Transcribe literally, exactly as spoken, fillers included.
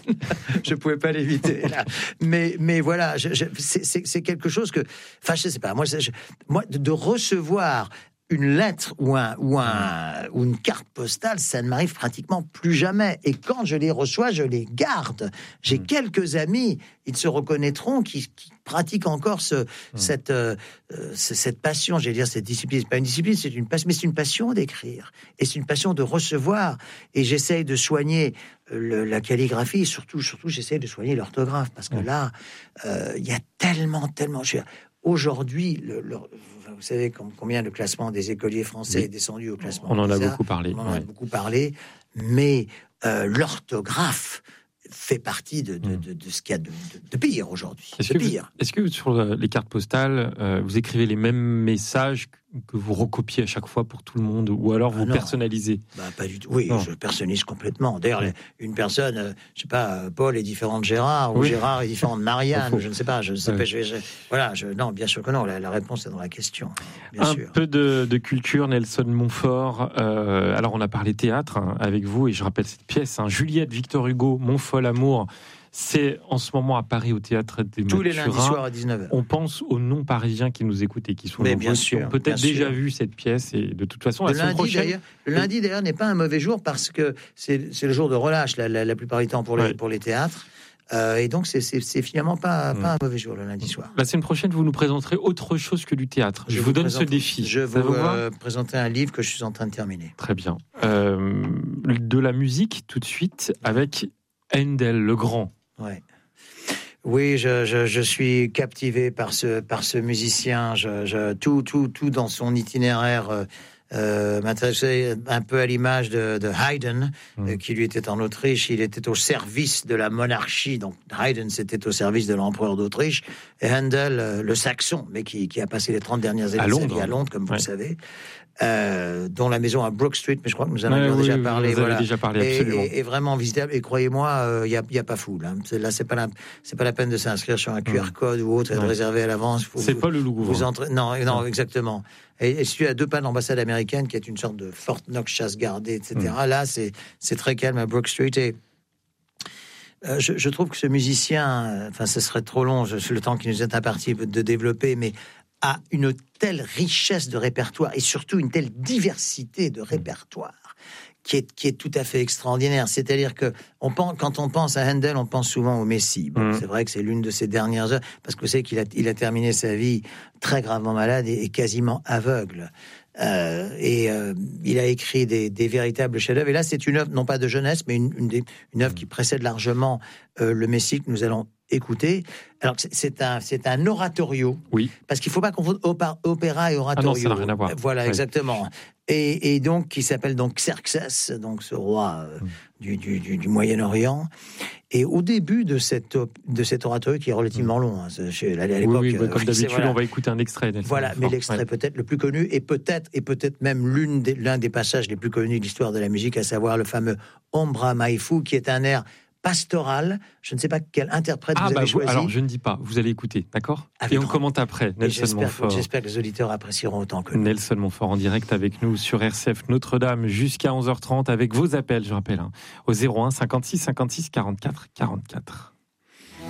je pouvais pas l'éviter là. Mais mais voilà, je, je, c'est, c'est c'est quelque chose que, enfin je sais pas, moi je, moi de, de recevoir une lettre ou un ou un ou une carte postale, ça ne m'arrive pratiquement plus jamais. Et quand je les reçois, je les garde. J'ai mmh. quelques amis, ils se reconnaîtront, qui, qui pratiquent encore ce mmh. cette euh, cette passion. J'allais dire cette discipline. C'est pas une discipline, c'est une passion, mais c'est une passion d'écrire. Et c'est une passion de recevoir. Et j'essaye de soigner le, la calligraphie. Surtout, surtout, j'essaye de soigner l'orthographe parce que mmh. là, il euh, y a tellement, tellement. Je, aujourd'hui, le, le vous savez combien le classement des écoliers français oui. est descendu au classement. On en a PISA. beaucoup parlé. On en a ouais. beaucoup parlé, mais euh, l'orthographe fait partie de, de, de, de ce qu'il y a de, de, de pire aujourd'hui. Est-ce, de que pire. Vous, est-ce que sur les cartes postales, euh, vous écrivez les mêmes messages que vous recopiez à chaque fois pour tout le monde, ou alors vous ah personnalisez? Bah, pas du tout. Oui, non. je personnalise complètement. D'ailleurs, oui. une personne, euh, je sais pas, Paul est différent de Gérard, ou oui. Gérard est différent de Marianne, je ne sais pas. Je ne sais oui. pas. Je, je, voilà, je, non, bien sûr que non. La, la réponse est dans la question. Bien Un sûr. peu de, de culture, Nelson Montfort. Euh, alors, on a parlé théâtre hein, avec vous, et je rappelle cette pièce, hein, Juliette, Victor Hugo, Mon fol amour. C'est en ce moment à Paris au Théâtre des Tous Mathurins. les lundis soirs à dix-neuf heures. On pense aux non-parisiens qui nous écoutent et qui sont Mais nombreux, bien sûr, qui ont peut-être bien déjà sûr. vu cette pièce. Et de toute façon, le la semaine lundi, prochaine... D'ailleurs, le lundi, d'ailleurs, n'est pas un mauvais jour parce que c'est, c'est le jour de relâche la, la, la plupart du temps pour les, ouais. pour les théâtres. Euh, et donc, c'est, c'est, c'est finalement pas, pas un mauvais jour le lundi soir. La semaine prochaine, vous nous présenterez autre chose que du théâtre. Je, je vous, vous donne présente, ce défi. Je vais vous, vous euh, présenter un livre que je suis en train de terminer. Très bien. Euh, de la musique, tout de suite, avec Handel, le grand. Ouais. Oui, je, je, je suis captivé par ce, par ce musicien. Je, je, tout, tout, tout dans son itinéraire euh, euh, m'intéressait un peu à l'image de, de Haydn, mmh. euh, qui lui était en Autriche. Il était au service de la monarchie. Donc Haydn, c'était au service de l'empereur d'Autriche. Et Handel, euh, le saxon, mais qui, qui a passé les trente dernières années à Londres, à Londres, comme vous ouais. le savez. Euh, dont la maison à Brook Street, mais je crois que nous en avions ouais, déjà oui, parlé. Vous voilà. avez déjà parlé, absolument. Et, et, et vraiment visitable. Et croyez-moi, il n'y a, y a pas foule. Hein. C'est, là, c'est pas la, c'est pas la peine de s'inscrire sur un Q R code mmh. ou autre et de ouais. réserver à l'avance. Faut, c'est vous, pas le Louvre. Vous entrez, non, non, exactement. Et, et je suis à deux pas de l'ambassade américaine, qui est une sorte de Fort Knox chasse gardée, et cetera. Mmh. Là, c'est, c'est très calme à Brook Street. Et euh, je, je trouve que ce musicien, enfin, ce serait trop long, je, le temps qui nous est imparti de développer, mais a une telle richesse de répertoire et surtout une telle diversité de répertoire qui est, qui est tout à fait extraordinaire. C'est-à-dire que on pense, quand on pense à Handel, on pense souvent au Messie. Bon, mmh. C'est vrai que c'est l'une de ses dernières heures, parce que vous savez qu'il a, il a terminé sa vie très gravement malade et, et quasiment aveugle. Euh, et euh, il a écrit des, des véritables chefs-d'œuvre. Et là, c'est une œuvre, non pas de jeunesse, mais une, une, des, une œuvre qui précède largement euh, le Messie que nous allons écouter. Alors, c'est, c'est, un, c'est un oratorio. Oui. Parce qu'il ne faut pas confondre opéra, opéra et oratorio. Ah non, ça n'a rien à voir. Voilà, oui. exactement. Et, et donc, qui s'appelle donc Xerxès, donc ce roi euh, mmh. du, du, du, du Moyen-Orient. Et au début de, cette, de cet oratorio, qui est relativement long, hein, c'est, à l'époque... Oui, oui, bah, comme d'habitude, voilà. on va écouter un extrait. Voilà, mais l'extrait ouais. peut-être le plus connu, et peut-être, et peut-être même l'une des, l'un des passages les plus connus de l'histoire de la musique, à savoir le fameux Ombra Mai Fu, qui est un air pastoral. Je ne sais pas quel interprète ah, vous bah avez vous, choisi. Alors, je ne dis pas. Vous allez écouter, d'accord? Avec Et on grand... commente après. Nelson j'espère Montfort. Que, j'espère que les auditeurs apprécieront autant que nous. Nelson Montfort en direct avec nous sur R C F Notre-Dame jusqu'à onze heures trente avec vos appels, je rappelle, hein, au zéro un cinquante-six cinquante-six quarante-quatre quarante-quatre.